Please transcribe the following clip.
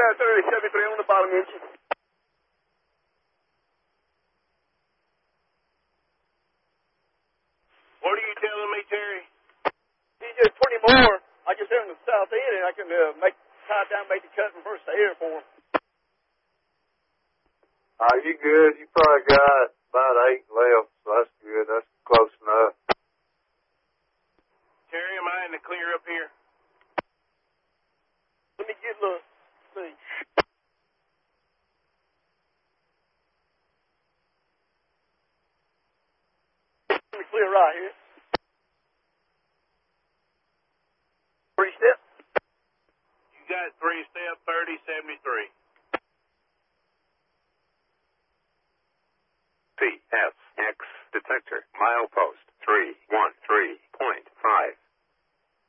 3073 on the bottom engine. What are you telling me, Terry? He's just 20 more. I just here in the south end, and I can tie it down, make the cut, and reverse the air for him. You good? You probably got about 8 left, so that's good. That's close enough. Terry, am I in the clear up here? Let me get a look. See. Let me clear right here. 3 step. You got 3 step 3073. CSX detector, milepost 313.